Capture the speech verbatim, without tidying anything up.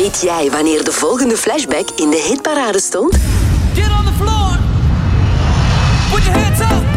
Weet jij wanneer de volgende flashback in de hitparade stond? Get on the floor. Put your hands up.